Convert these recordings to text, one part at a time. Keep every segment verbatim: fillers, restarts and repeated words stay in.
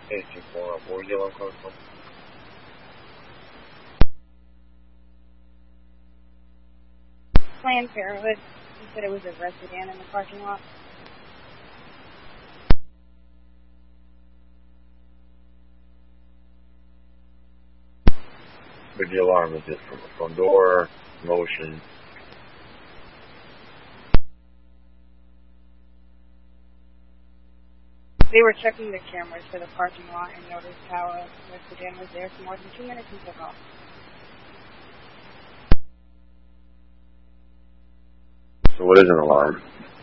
eight two four, where was the alarm coming from? Planned Parenthood. He said it was a red sedan in the parking lot. But the alarm is just from the front door, motion. They were checking the cameras for the parking lot and noticed how a red sedan was there for more than two minutes and took off. So what is an alarm?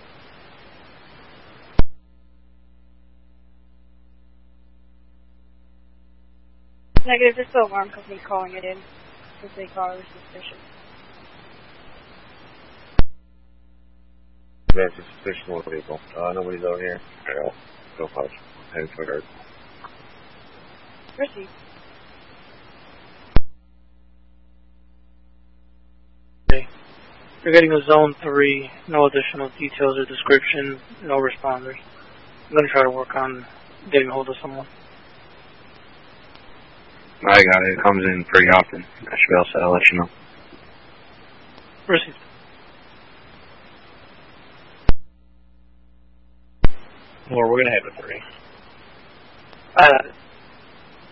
Negative, just the alarm company calling it in because they thought it was suspicious. That's a suspicious vehicle. Uh, nobody's out here. Yeah, go push. Heading for her. Proceed. Okay. You're getting a zone three, no additional details or description, no responders. I'm going to try to work on getting a hold of someone. I got it. It comes in pretty often. I should be able to let you know. Proceed. Well, we're going to head with three. I got it.